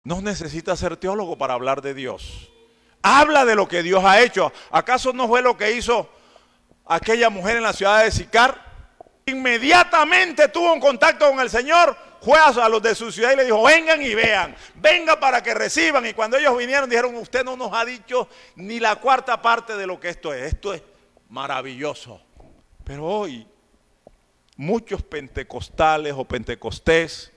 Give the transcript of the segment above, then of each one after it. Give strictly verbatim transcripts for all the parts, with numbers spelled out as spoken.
No necesita ser teólogo para hablar de Dios. Habla de lo que Dios ha hecho. ¿Acaso no fue lo que hizo aquella mujer en la ciudad de Sicar? Inmediatamente tuvo un contacto con el Señor, fue a los de su ciudad y le dijo: vengan y vean, vengan para que reciban. Y cuando ellos vinieron dijeron: usted no nos ha dicho ni la cuarta parte de lo que esto es. Esto es maravilloso. Pero hoy muchos pentecostales o pentecostés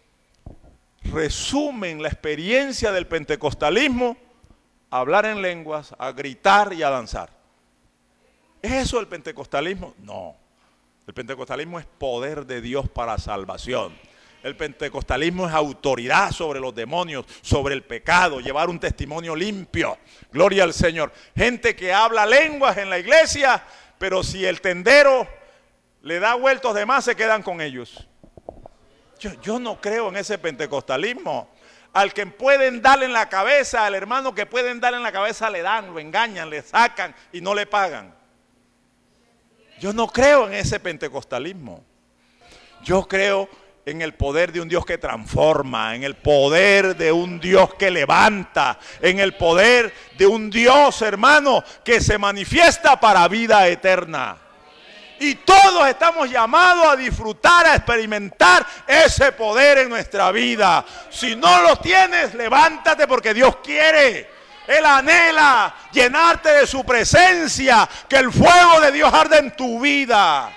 resumen la experiencia del pentecostalismo a hablar en lenguas, a gritar y a danzar. ¿Es eso el pentecostalismo? No. El pentecostalismo es poder de Dios para salvación. El pentecostalismo es autoridad sobre los demonios, sobre el pecado, llevar un testimonio limpio. Gloria al Señor. Gente que habla lenguas en la iglesia, pero si el tendero le da vueltos de más, se quedan con ellos. Yo, yo no creo en ese pentecostalismo. Al que pueden darle en la cabeza, al hermano que pueden darle en la cabeza, le dan, lo engañan, le sacan y no le pagan. Yo no creo en ese pentecostalismo. Yo creo en el poder de un Dios que transforma, en el poder de un Dios que levanta, en el poder de un Dios, hermano, que se manifiesta para vida eterna. Y todos estamos llamados a disfrutar, a experimentar ese poder en nuestra vida. Si no lo tienes, levántate, porque Dios quiere. Él anhela llenarte de su presencia, que el fuego de Dios arde en tu vida.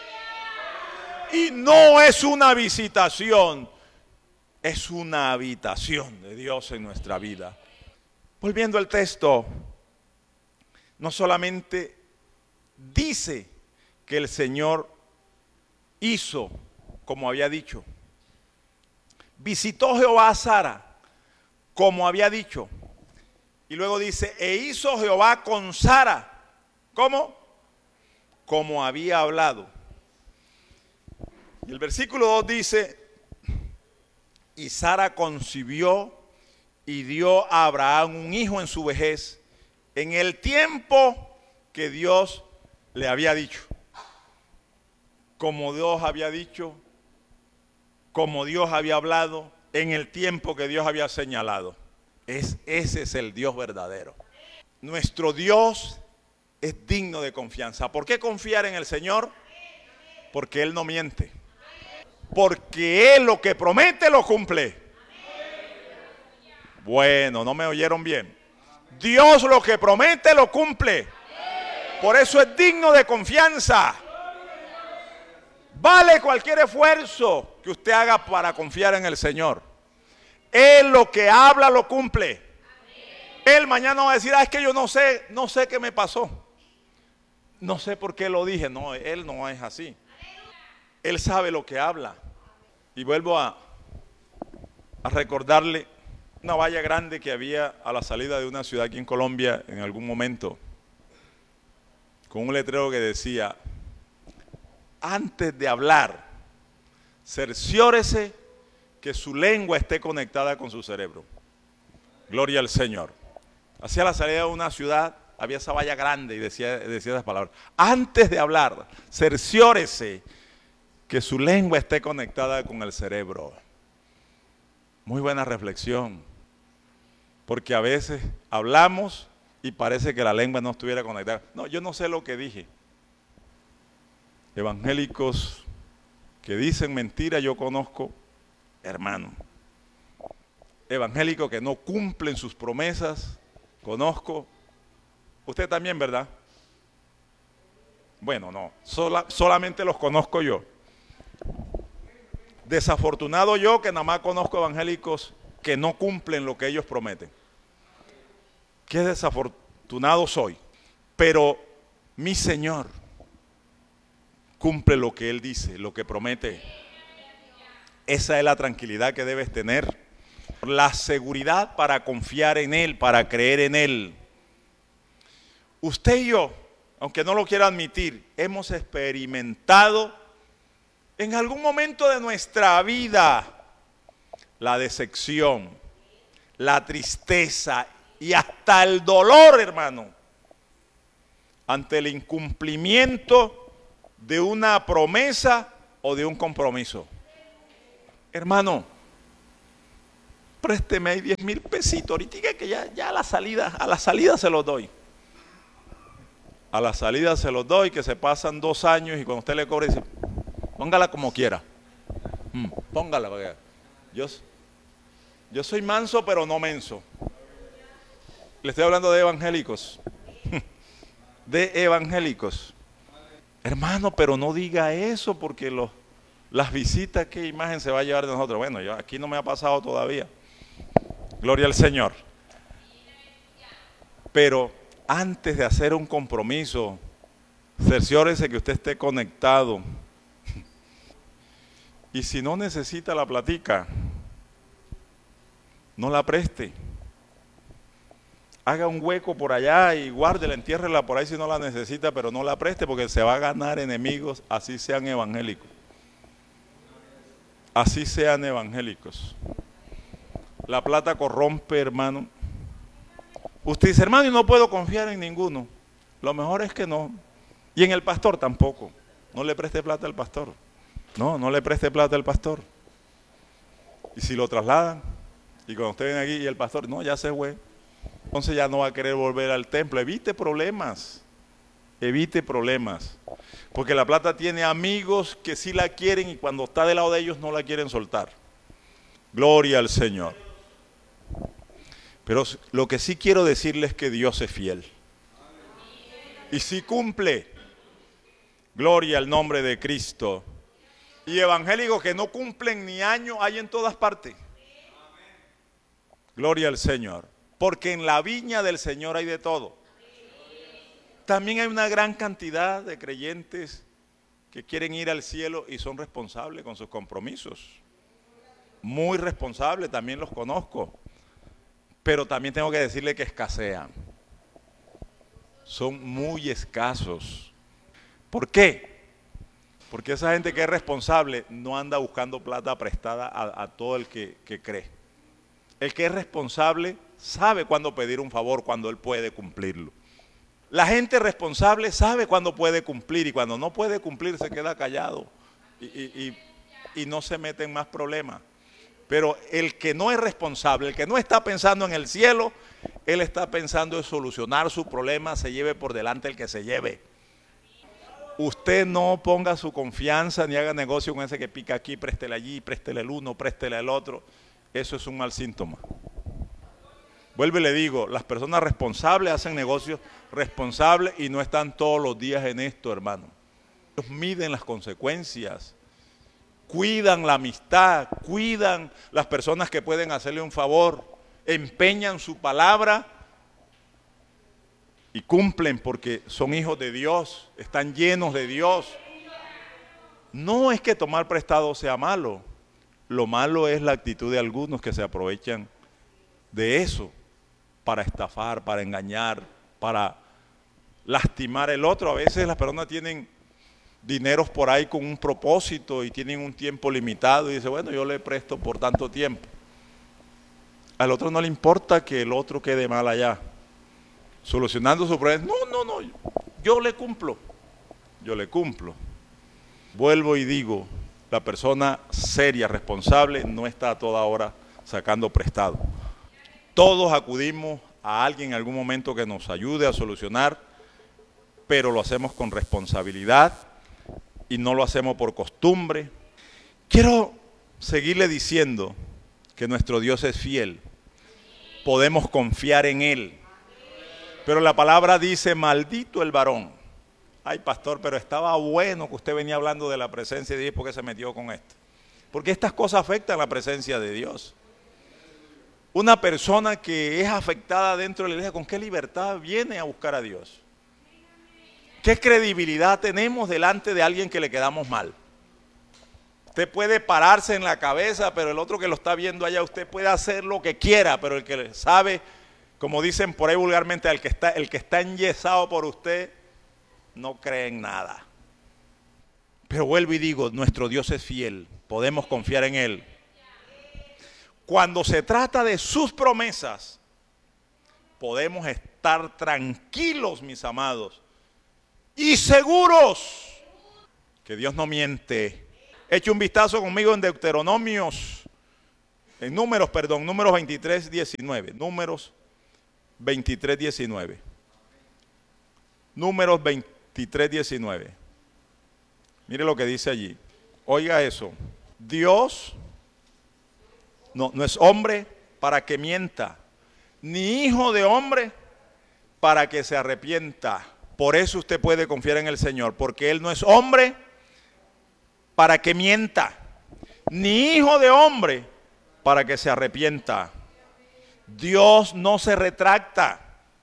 Y no es una visitación, es una habitación de Dios en nuestra vida. Volviendo al texto, no solamente dice que el Señor hizo como había dicho. Visitó Jehová a Sara como había dicho. Y luego dice: e hizo Jehová con Sara. ¿Cómo? Como había hablado. Y el versículo dos dice: y Sara concibió y dio a Abraham un hijo en su vejez, en el tiempo que Dios le había dicho. Como Dios había dicho, como Dios había hablado, en el tiempo que Dios había señalado. Es, ese es el Dios verdadero. Nuestro Dios es digno de confianza. ¿Por qué confiar en el Señor? Porque Él no miente. Porque Él lo que promete lo cumple. Bueno, no me oyeron bien. Dios lo que promete lo cumple. Por eso es digno de confianza. Vale cualquier esfuerzo que usted haga para confiar en el Señor. Él lo que habla lo cumple. Él mañana va a decir: ah, es que yo no sé, no sé qué me pasó. No sé por qué lo dije. No, Él no es así. Él sabe lo que habla. Y vuelvo a, a recordarle una valla grande que había a la salida de una ciudad aquí en Colombia en algún momento, con un letrero que decía: antes de hablar, cerciórese que su lengua esté conectada con su cerebro. Gloria al Señor. Hacia la salida de una ciudad había esa valla grande y decía, decía esas palabras: antes de hablar, cerciórese que su lengua esté conectada con el cerebro. Muy buena reflexión, porque a veces hablamos y parece que la lengua no estuviera conectada. No, yo no sé lo que dije. Evangélicos que dicen mentira yo conozco, hermano. Evangélicos que no cumplen sus promesas, conozco. Usted también, ¿verdad? Bueno, no, sola, solamente los conozco yo. Desafortunado yo, que nada más conozco evangélicos que no cumplen lo que ellos prometen. Qué desafortunado soy. Pero mi Señor cumple lo que Él dice, lo que promete. Esa es la tranquilidad que debes tener. La seguridad para confiar en Él, para creer en Él. Usted y yo, aunque no lo quiera admitir, hemos experimentado en algún momento de nuestra vida la decepción, la tristeza y hasta el dolor, hermano, ante el incumplimiento de una promesa o de un compromiso. Hermano, présteme ahí diez mil pesitos, ahorita que ya, ya a la salida, a la salida se los doy. A la salida se los doy, que se pasan dos años y cuando usted le cobre dice, póngala como quiera. Mm, póngala, porque yo, yo soy manso pero no menso. Le estoy hablando de evangélicos. De evangélicos. Hermano, pero no diga eso porque los, las visitas, ¿qué imagen se va a llevar de nosotros? Bueno, yo, aquí no me ha pasado todavía. Gloria al Señor. Pero antes de hacer un compromiso, cerciórese que usted esté conectado. Y si no necesita la platica, no la preste. Haga un hueco por allá y guárdela, entiérrela por ahí si no la necesita, pero no la preste porque se va a ganar enemigos, así sean evangélicos. Así sean evangélicos. La plata corrompe, hermano. Usted dice, hermano, y no puedo confiar en ninguno. Lo mejor es que no. Y en el pastor tampoco. No le preste plata al pastor. No, no le preste plata al pastor. Y si lo trasladan, y cuando usted viene aquí y el pastor, no, ya se fue. Entonces ya no va a querer volver al templo. Evite problemas. Evite problemas. Porque la plata tiene amigos que sí la quieren y cuando está del lado de ellos no la quieren soltar. Gloria al Señor. Pero lo que sí quiero decirles es que Dios es fiel. Y sí cumple. Gloria al nombre de Cristo. Y evangélicos que no cumplen ni año hay en todas partes. Gloria al Señor. Porque en la viña del Señor hay de todo. También hay una gran cantidad de creyentes que quieren ir al cielo y son responsables con sus compromisos. Muy responsables, también los conozco. Pero también tengo que decirle que escasean. Son muy escasos. ¿Por qué? Porque esa gente que es responsable no anda buscando plata prestada a, a todo el que, que cree. El que es responsable sabe cuándo pedir un favor, cuando él puede cumplirlo. La gente responsable sabe cuándo puede cumplir y cuando no puede cumplir se queda callado y, y, y, y no se mete en más problemas. Pero el que no es responsable, el que no está pensando en el cielo, él está pensando en solucionar su problema, se lleve por delante el que se lleve. Usted no ponga su confianza ni haga negocio con ese que pica aquí, préstele allí, préstele el uno, préstele el otro. Eso es un mal síntoma. Vuelvo y le digo, las personas responsables hacen negocios responsables y no están todos los días en esto, hermano. Ellos miden las consecuencias. Cuidan la amistad, cuidan las personas que pueden hacerle un favor, empeñan su palabra y cumplen porque son hijos de Dios, están llenos de Dios. No es que tomar prestado sea malo, lo malo es la actitud de algunos que se aprovechan de eso para estafar, para engañar, para lastimar al otro. A veces las personas tienen dineros por ahí con un propósito y tienen un tiempo limitado y dice, bueno, yo le presto por tanto tiempo. Al otro no le importa que el otro quede mal allá, solucionando su problema. No, no, no, yo le cumplo, yo le cumplo. Vuelvo y digo, la persona seria, responsable, no está a toda hora sacando prestado. Todos acudimos a alguien en algún momento que nos ayude a solucionar, pero lo hacemos con responsabilidad y no lo hacemos por costumbre. Quiero seguirle diciendo que nuestro Dios es fiel. Podemos confiar en Él. Pero la palabra dice, maldito el varón. Ay, pastor, pero estaba bueno que usted venía hablando de la presencia de Dios. ¿Por qué se metió con esto? Porque estas cosas afectan la presencia de Dios. Una persona que es afectada dentro de la iglesia, ¿con qué libertad viene a buscar a Dios? ¿Qué credibilidad tenemos delante de alguien que le quedamos mal? Usted puede pararse en la cabeza, pero el otro que lo está viendo allá, usted puede hacer lo que quiera, pero el que sabe, como dicen por ahí vulgarmente, el que está, el que está enyesado por usted, no cree en nada. Pero vuelvo y digo, nuestro Dios es fiel, podemos confiar en Él. Cuando se trata de sus promesas, podemos estar tranquilos, mis amados, y seguros que Dios no miente. Eche un vistazo conmigo en Deuteronomios, En números, perdón, números veintitrés, diecinueve. Números veintitrés, diecinueve. Números veintitrés, diecinueve. Mire lo que dice allí. Oiga eso. Dios no, no es hombre para que mienta, ni hijo de hombre para que se arrepienta. Por eso usted puede confiar en el Señor, porque Él no es hombre para que mienta, ni hijo de hombre para que se arrepienta. Dios no se retracta.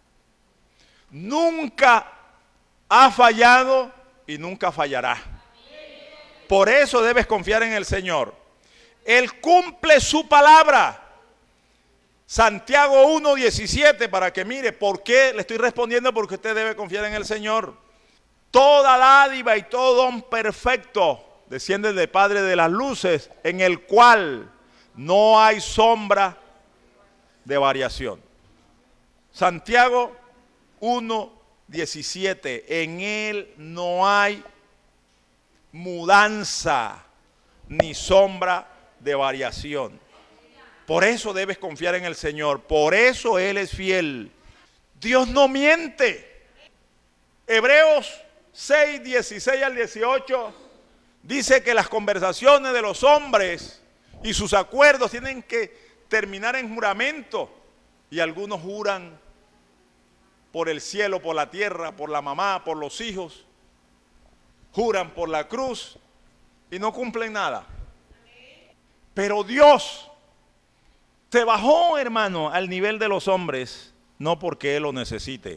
Nunca ha fallado y nunca fallará. Por eso debes confiar en el Señor. Él cumple su palabra. Santiago uno diecisiete, para que mire por qué le estoy respondiendo, porque usted debe confiar en el Señor. Toda dádiva y todo don perfecto desciende del Padre de las luces, en el cual no hay sombra de variación. Santiago uno diecisiete, en Él no hay mudanza ni sombra de variación. Por eso debes confiar en el Señor, por eso Él es fiel. Dios no miente. Hebreos seis, dieciséis al dieciocho dice que las conversaciones de los hombres y sus acuerdos tienen que terminar en juramento, y algunos juran por el cielo, por la tierra, por la mamá, por los hijos, juran por la cruz y no cumplen nada. Pero Dios se bajó, hermano, al nivel de los hombres, no porque Él lo necesite.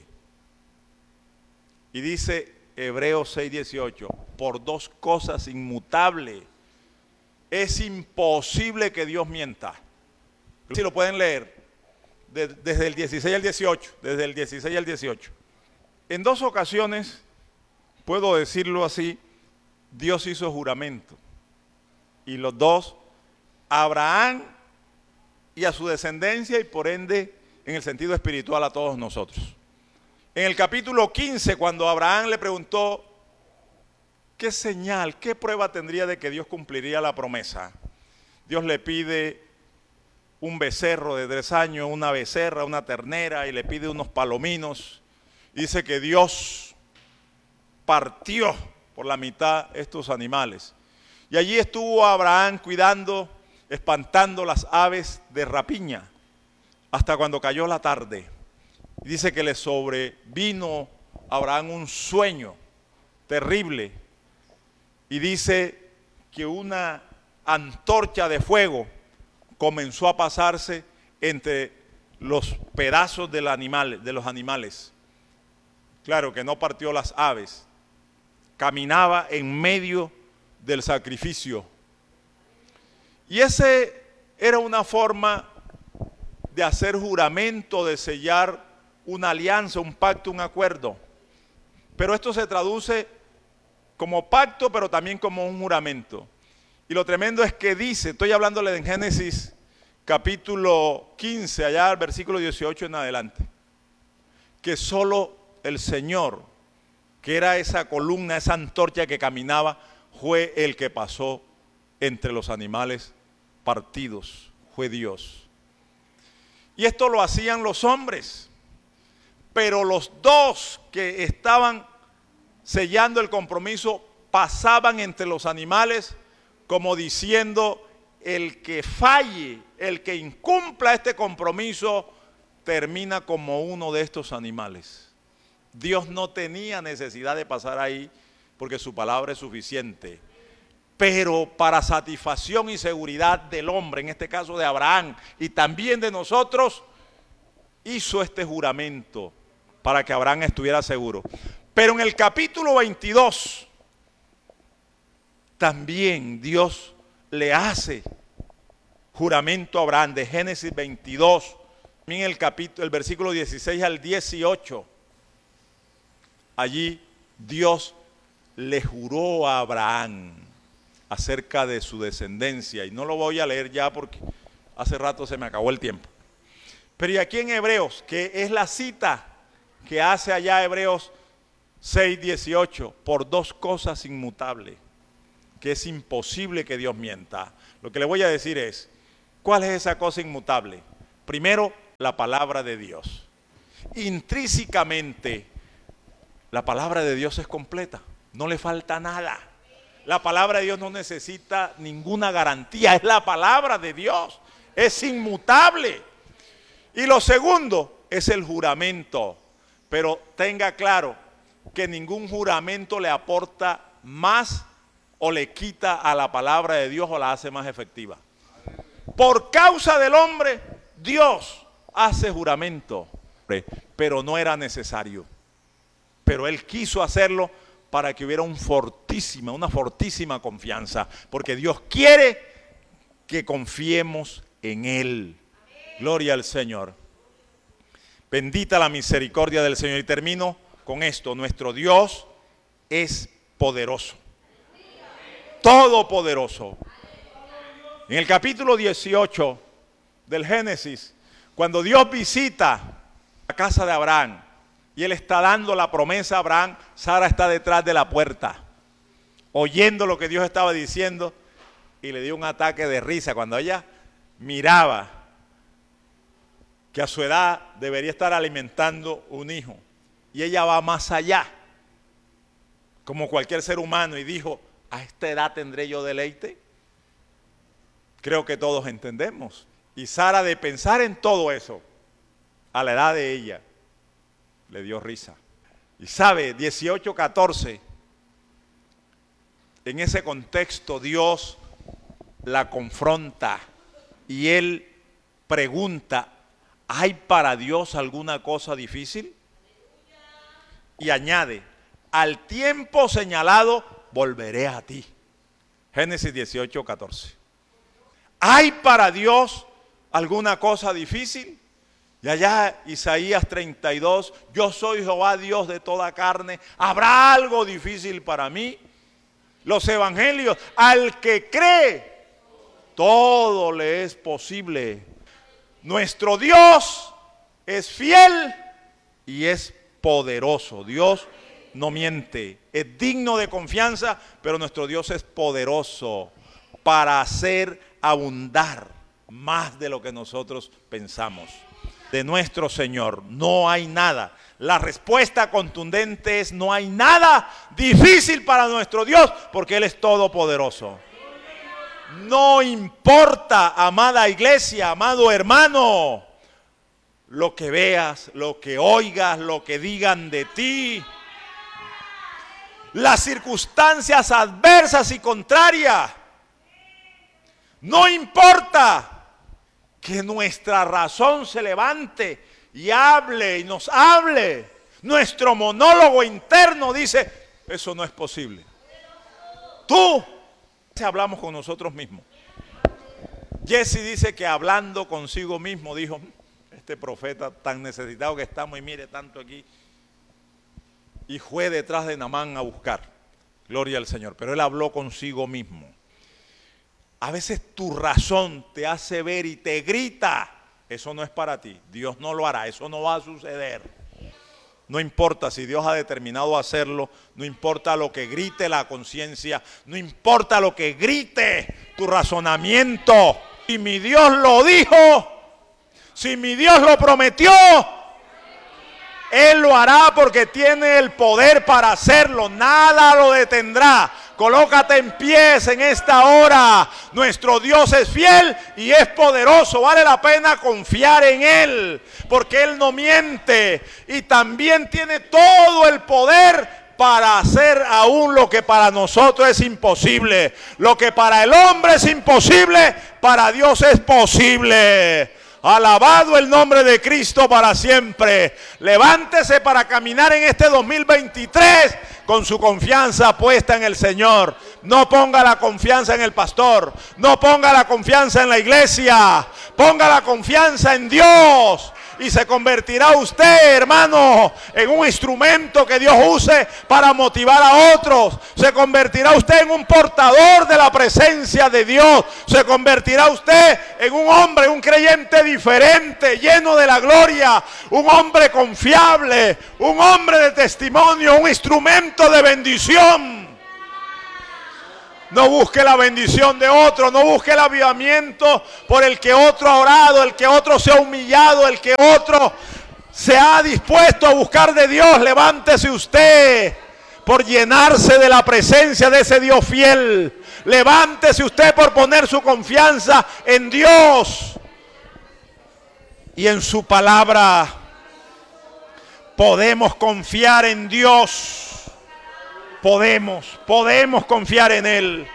Y dice Hebreos seis, dieciocho, por dos cosas inmutables es imposible que Dios mienta. Si lo pueden leer, de, desde el dieciséis al dieciocho, desde el dieciséis al dieciocho. En dos ocasiones, puedo decirlo así, Dios hizo juramento. Y los dos, a Abraham y a su descendencia, y por ende, en el sentido espiritual, a todos nosotros. En el capítulo quince, cuando Abraham le preguntó, ¿qué señal, qué prueba tendría de que Dios cumpliría la promesa? Dios le pide un becerro de tres años, una becerra, una ternera, y le pide unos palominos. Y dice que Dios partió por la mitad estos animales. Y allí estuvo Abraham cuidando, espantando las aves de rapiña, hasta cuando cayó la tarde. Y dice que le sobrevino a Abraham un sueño terrible. Y dice que una antorcha de fuego comenzó a pasarse entre los pedazos del animal, de los animales. Claro que no partió las aves. Caminaba en medio del sacrificio. Y ese era una forma de hacer juramento, de sellar una alianza, un pacto, un acuerdo. Pero esto se traduce como pacto, pero también como un juramento. Y lo tremendo es que dice, estoy hablándole en Génesis capítulo quince, allá al versículo dieciocho en adelante, que solo el Señor, que era esa columna, esa antorcha que caminaba, fue el que pasó entre los animales partidos, fue Dios. Y esto lo hacían los hombres, pero los dos que estaban sellando el compromiso pasaban entre los animales como diciendo, el que falle, el que incumpla este compromiso, termina como uno de estos animales. Dios no tenía necesidad de pasar ahí porque su palabra es suficiente. Pero para satisfacción y seguridad del hombre, en este caso de Abraham y también de nosotros, hizo este juramento para que Abraham estuviera seguro. Pero en el capítulo veintidós, también Dios le hace juramento a Abraham, de Génesis veintidós, también el capítulo, el versículo dieciséis al dieciocho. Allí Dios le juró a Abraham acerca de su descendencia, y no lo voy a leer ya porque hace rato se me acabó el tiempo. Pero y aquí en Hebreos, que es la cita que hace allá Hebreos seis, dieciocho, por dos cosas inmutables, que es imposible que Dios mienta. Lo que le voy a decir es, ¿Cuál es esa cosa inmutable? Primero, la palabra de Dios. Intrínsecamente, la palabra de Dios es completa, no le falta nada. La palabra de Dios no necesita ninguna garantía, es la palabra de Dios, es inmutable. Y lo segundo es el juramento, pero tenga claro que ningún juramento le aporta más o le quita a la palabra de Dios o la hace más efectiva. Por causa del hombre, Dios hace juramento, pero no era necesario. Pero Él quiso hacerlo para que hubiera un fortísima, una fortísima confianza, porque Dios quiere que confiemos en Él. Gloria al Señor. Bendita la misericordia del Señor. Y termino con esto: nuestro Dios es poderoso, todopoderoso. En el capítulo dieciocho del Génesis, cuando Dios visita la casa de Abraham y Él está dando la promesa a Abraham, Sara está detrás de la puerta, oyendo lo que Dios estaba diciendo, y le dio un ataque de risa cuando ella miraba que a su edad debería estar alimentando un hijo, y ella va más allá, como cualquier ser humano, y dijo: ¿a esta edad tendré yo deleite? Creo que todos entendemos. Y Sara, de pensar en todo eso, a la edad de ella, le dio risa. Y sabe, dieciocho catorce, en ese contexto Dios la confronta y Él pregunta: ¿hay para Dios alguna cosa difícil? Y añade: al tiempo señalado volveré a ti. Génesis dieciocho catorce. ¿Hay para Dios alguna cosa difícil? Y allá Isaías treinta y dos, yo soy Jehová Dios de toda carne, ¿habrá algo difícil para mí? Los evangelios, al que cree, todo le es posible. Nuestro Dios es fiel y es poderoso. Dios no miente, es digno de confianza, pero nuestro Dios es poderoso para hacer abundar más de lo que nosotros pensamos. De nuestro Señor no hay nada. La respuesta contundente es: no hay nada difícil para nuestro Dios, porque Él es todopoderoso. No importa, amada iglesia, amado hermano, lo que veas, lo que oigas, lo que digan de ti, las circunstancias adversas y contrarias. No importa que nuestra razón se levante y hable y nos hable. Nuestro monólogo interno dice: eso no es posible. Tú, hablamos con nosotros mismos. Jesse dice que hablando consigo mismo dijo: este profeta tan necesitado que estamos, y mire tanto aquí. Y fue detrás de Naamán a buscar. Gloria al Señor. Pero él habló consigo mismo. A veces tu razón te hace ver y te grita: eso no es para ti, Dios no lo hará, eso no va a suceder. No importa si Dios ha determinado hacerlo, no importa lo que grite la conciencia, no importa lo que grite tu razonamiento. Si mi Dios lo dijo, si mi Dios lo prometió, Él lo hará, porque tiene el poder para hacerlo, nada lo detendrá. Colócate en pies en esta hora. Nuestro Dios es fiel y es poderoso. Vale la pena confiar en Él, porque Él no miente y también tiene todo el poder para hacer aún lo que para nosotros es imposible. Lo que para el hombre es imposible, para Dios es posible. Alabado el nombre de Cristo para siempre. Levántese para caminar en este dos mil veintitrés con su confianza puesta en el Señor. No ponga la confianza en el pastor, no ponga la confianza en la iglesia, ponga la confianza en Dios. Y se convertirá usted, hermano, en un instrumento que Dios use para motivar a otros. Se convertirá usted en un portador de la presencia de Dios. Se convertirá usted en un hombre, un creyente diferente, lleno de la gloria. Un hombre confiable, un hombre de testimonio, un instrumento de bendición. No busque la bendición de otro, no busque el avivamiento por el que otro ha orado, el que otro se ha humillado, el que otro se ha dispuesto a buscar de Dios. Levántese usted por llenarse de la presencia de ese Dios fiel. Levántese usted por poner su confianza en Dios y en su palabra. Podemos confiar en Dios. Podemos, podemos confiar en Él.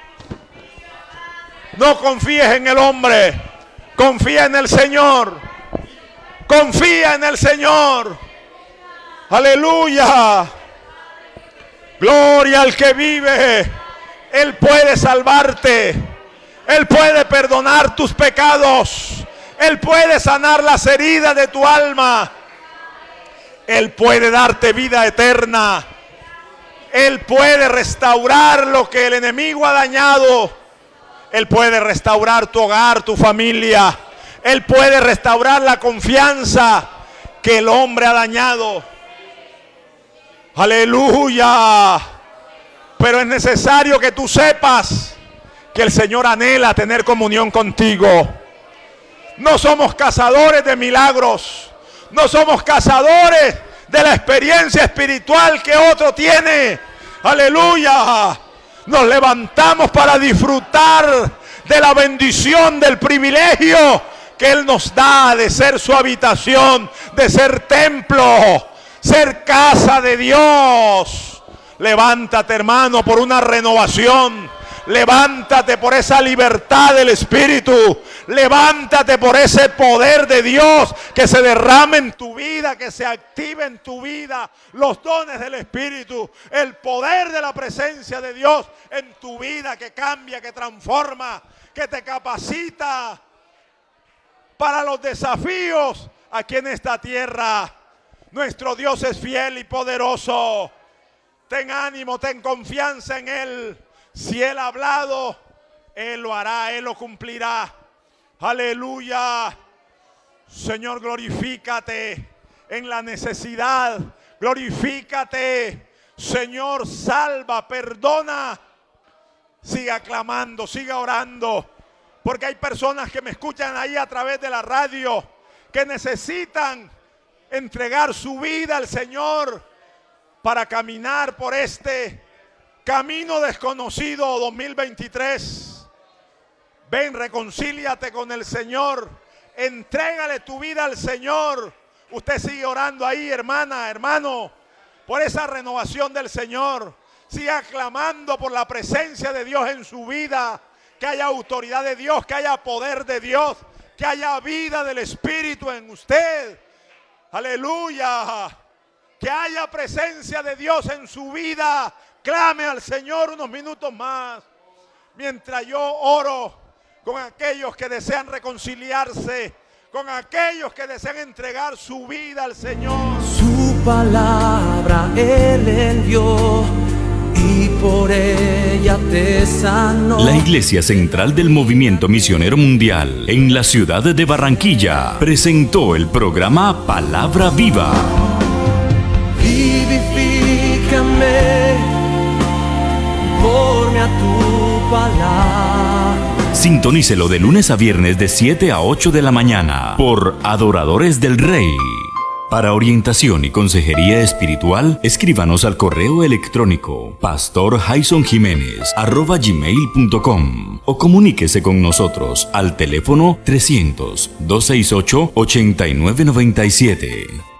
No confíes en el hombre, confía en el Señor. Confía en el Señor. Aleluya. Gloria al que vive. Él puede salvarte. Él puede perdonar tus pecados. Él puede sanar las heridas de tu alma. Él puede darte vida eterna. Él puede restaurar lo que el enemigo ha dañado. Él puede restaurar tu hogar, tu familia. Él puede restaurar la confianza que el hombre ha dañado. Aleluya. Pero es necesario que tú sepas que el Señor anhela tener comunión contigo. No somos cazadores de milagros. No somos cazadores de la experiencia espiritual que otro tiene. Aleluya. Nos levantamos para disfrutar de la bendición, del privilegio que Él nos da de ser su habitación, de ser templo, ser casa de Dios. Levántate, hermano, por una renovación. Levántate por esa libertad del Espíritu. Levántate por ese poder de Dios que se derrame en tu vida, que se active en tu vida. Los dones del Espíritu, el poder de la presencia de Dios en tu vida, que cambia, que transforma, que te capacita para los desafíos aquí en esta tierra. Nuestro Dios es fiel y poderoso. Ten ánimo, ten confianza en Él. Si Él ha hablado, Él lo hará, Él lo cumplirá. Aleluya. Señor, glorifícate en la necesidad. Glorifícate. Señor, salva, perdona. Siga clamando, siga orando. Porque hay personas que me escuchan ahí a través de la radio que necesitan entregar su vida al Señor para caminar por este camino desconocido dos mil veintitrés. Ven, reconcíliate con el Señor. Entrégale tu vida al Señor. Usted sigue orando ahí, hermana, hermano, por esa renovación del Señor. Siga clamando por la presencia de Dios en su vida. Que haya autoridad de Dios, que haya poder de Dios, que haya vida del Espíritu en usted. Aleluya. Que haya presencia de Dios en su vida. Clame al Señor unos minutos más, mientras yo oro con aquellos que desean reconciliarse, con aquellos que desean entregar su vida al Señor. Su palabra Él envió y por ella te sanó. La Iglesia Central del Movimiento Misionero Mundial en la ciudad de Barranquilla presentó el programa Palabra Viva. Vivifícame conforme a tu palabra. Sintonícelo de lunes a viernes de siete a ocho de la mañana por Adoradores del Rey. Para orientación y consejería espiritual, escríbanos al correo electrónico pastor jason jiménez arroba gmail punto com o comuníquese con nosotros al teléfono trescientos, doscientos sesenta y ocho, ochenta y nueve noventa y siete.